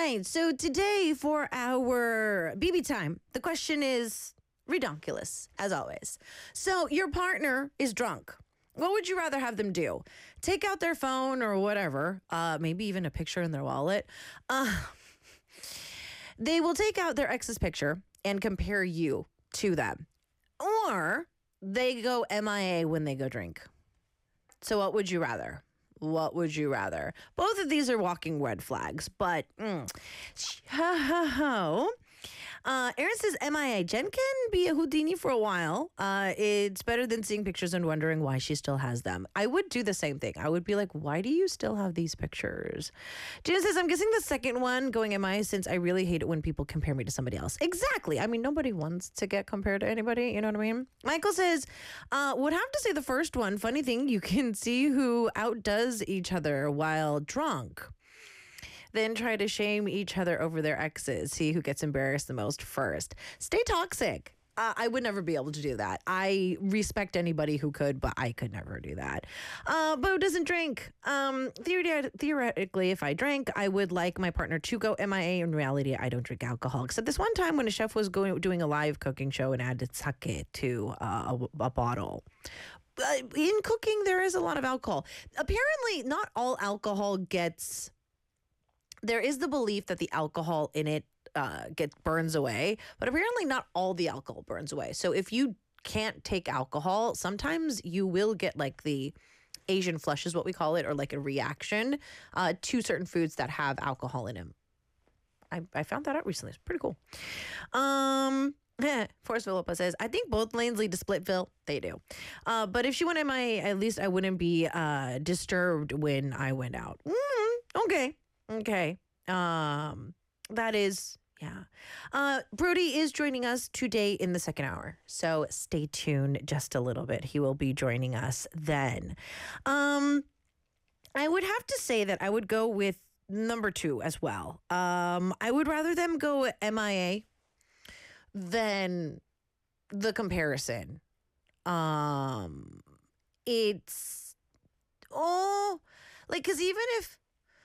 right. So today for our BB time, the question is redonkulous, as always. So your partner is drunk. What would you rather have them do? Take out their phone or whatever, maybe even a picture in their wallet. They will take out their ex's picture and compare you to them. Or they go MIA when they go drink. So what would you rather? What would you rather? Both of these are walking red flags, but Aaron says MIA. Jen can be a Houdini for a while. It's better than seeing pictures and wondering why she still has them. I would do the same thing. I would be like, why do you still have these pictures? Jen says, I'm guessing the second one, going MIA, since I really hate it when people compare me to somebody else. Exactly. I mean, nobody wants to get compared to anybody. You know what I mean? Michael says, would have to say the first one. Funny thing, you can see who outdoes each other while drunk. Then try to shame each other over their exes. See who gets embarrassed the most first. Stay toxic. I would never be able to do that. I respect anybody who could, but I could never do that. Bo doesn't drink. Theoretically, if I drank, I would like my partner to go MIA. In reality, I don't drink alcohol. Except this one time when a chef was doing a live cooking show and added sake to a bottle. In cooking, there is a lot of alcohol. Apparently, not all alcohol gets... There is the belief that the alcohol in it burns away, but apparently not all the alcohol burns away. So if you can't take alcohol, sometimes you will get like the Asian flush is what we call it, or like a reaction to certain foods that have alcohol in them. I found that out recently. It's pretty cool. Forrest Philippa says, I think both lanes lead to Splitville. They do. But if she went MIA, at least I wouldn't be disturbed when I went out. Okay. That is, yeah. Brody is joining us today in the second hour. So stay tuned just a little bit. He will be joining us then. I would have to say that I would go with number 2 as well. I would rather them go MIA than the comparison. It's, because even if,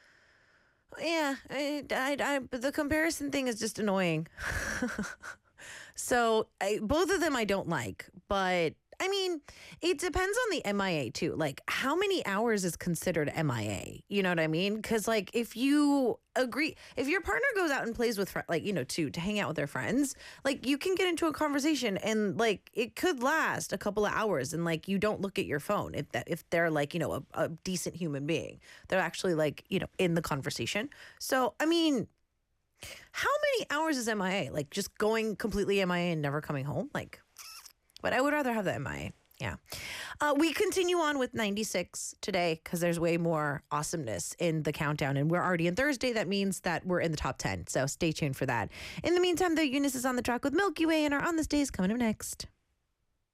the comparison thing is just annoying. So both of them I don't like, but I mean, it depends on the MIA too. Like, how many hours is considered MIA? You know what I mean? Because like, if you agree, if your partner goes out and plays with to hang out with their friends, like you can get into a conversation and like it could last a couple of hours, and like you don't look at your phone if they're like a decent human being, they're actually like in the conversation. So I mean, how many hours is MIA? Like just going completely MIA and never coming home? Like. But I would rather have the MIA. Yeah. We continue on with 96 today because there's way more awesomeness in the countdown. And we're already in Thursday. That means that we're in the top 10. So stay tuned for that. In the meantime, the Eunice is on the track with Milky Way, and our On This Day is coming up next.